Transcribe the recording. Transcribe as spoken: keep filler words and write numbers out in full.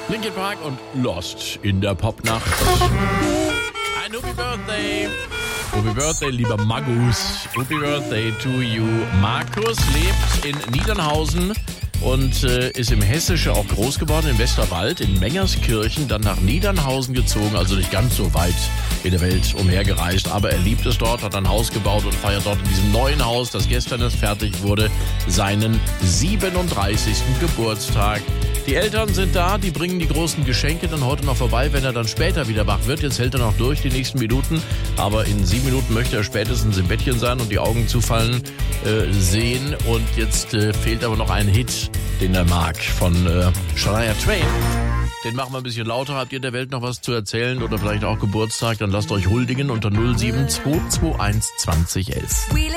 Linkin Park und Lost in der Popnacht. Ein Happy Birthday. Happy Birthday, lieber Magus. Happy Birthday to you. Markus lebt in Niedernhausen und äh, ist im Hessische auch groß geworden, in Westerwald, in Mengerskirchen, dann nach Niedernhausen gezogen, also nicht ganz so weit in der Welt umhergereist, aber er liebt es dort, hat ein Haus gebaut und feiert dort in diesem neuen Haus, das gestern erst fertig wurde, seinen siebenunddreißigsten Geburtstag. Die Eltern sind da, die bringen die großen Geschenke dann heute noch vorbei, wenn er dann später wieder wach wird. Jetzt hält er noch durch die nächsten Minuten, aber in sieben Minuten möchte er spätestens im Bettchen sein und die Augen zufallen äh, sehen. Und jetzt äh, fehlt aber noch ein Hit, den er mag, von äh, Shania Twain. Den machen wir ein bisschen lauter. Habt ihr der Welt noch was zu erzählen oder vielleicht auch Geburtstag? Dann lasst euch huldigen unter null sieben zwei zwei eins zwanzig elf.